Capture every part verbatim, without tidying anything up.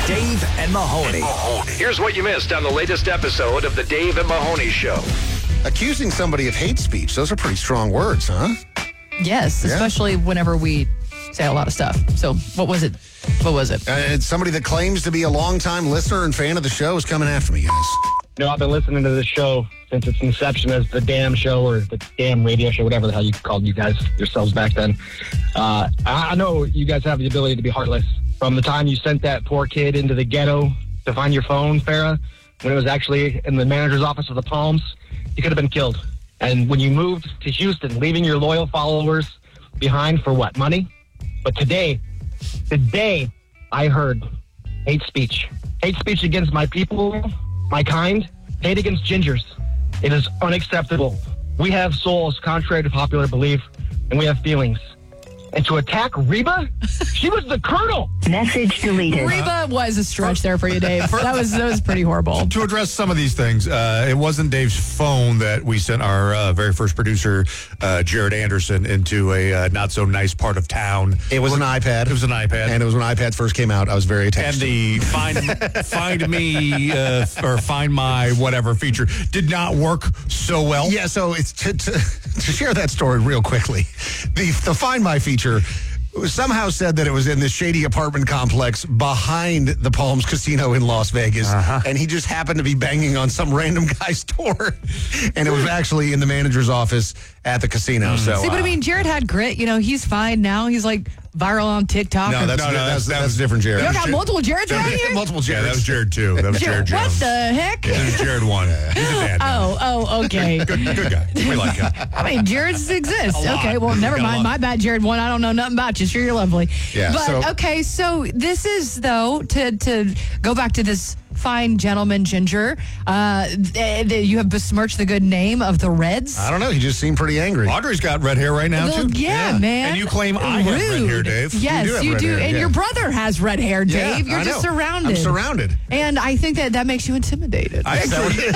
Dave and Mahoney. Here's what you missed on the latest episode of the Dave and Mahoney Show. Accusing somebody of hate speech, those are pretty strong words, huh? Yes, Yeah. especially whenever we say a lot of stuff. So what was it? What was it? Uh, it's somebody that claims to be a longtime listener and fan of the show is coming after me, guys. You know, I've been listening to this show since its inception as the damn show or the damn radio show, whatever the hell you called you guys yourselves back then. Uh, I I know you guys have the ability to be heartless. From the time you sent that poor kid into the ghetto to find your phone, Farrah, when it was actually in the manager's office of the Palms, you could have been killed. And when you moved to Houston, leaving your loyal followers behind for what, money? But today, today, I heard hate speech. Hate speech against my people, my kind, hate against gingers. It is unacceptable. We have souls, contrary to popular belief, and we have feelings. And to attack Reba, she was the colonel. Message deleted. Reba was a stretch there for you, Dave. That was that was pretty horrible. To address some of these things, uh, it wasn't Dave's phone that we sent our uh, very first producer, uh, Jared Anderson, into a uh, not so nice part of town. It was an iPad. It was an iPad. And it was when iPads first came out. I was very attached And to it. the find find me uh, or find my whatever feature did not work so well. Yeah, so it's to, to, to share that story real quickly. The, the Find My feature somehow said that it was in this shady apartment complex behind the Palms Casino in Las Vegas. Uh-huh. And he just happened to be banging on some random guy's door. And it was actually in the manager's office at the casino. Mm. So, See, but I uh, mean, Jared had grit. You know, he's fine now. He's like viral on TikTok. no, that's, No, no, that's, that's- that's, that was- different Jared. you got multiple Jareds around here? Multiple Yeah, Jareds. that was Jared two. That was Jared, Jared, what Jones. the heck? That was Jared one. He's a dad now. Oh, oh, okay. Good, good guy. We like him. I mean, Jared's exist. A lot. Okay, well, never Got a mind. lot. My bad, Jared one. I don't know nothing about you. Sure, you're lovely. Yeah, But, so- okay, so this is, though, to, to go back to this fine gentleman, Ginger, uh, th- th- you have besmirched the good name of the Reds. I don't know. He just seemed pretty angry. Audrey's got red hair right now, Well, too. yeah, man. And you claim I have red hair, Rude. Dave. Yes, You do have you red do. hair, And yeah. your brother has red hair, Yeah, Dave. You're I just know. surrounded. I'm surrounded. And I think that that makes you intimidated. I actually,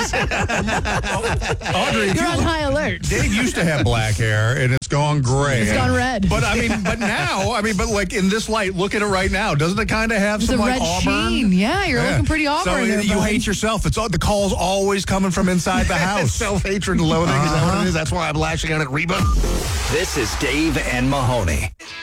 Audrey, if You're you on look- high alert. Dave used to have black hair, and it's gone gray. It's gone red. But I mean, but now, I mean, but like in this light, look at it right now. Doesn't it kind of have It's some a like red auburn? sheen. Yeah, you're Yeah. looking pretty auburn So there, you bud. hate yourself. It's all, the call's always coming from inside the house. Self-hatred and loathing. Is that what it is? That's why I'm lashing out at Reba. This is Dave and Mahoney.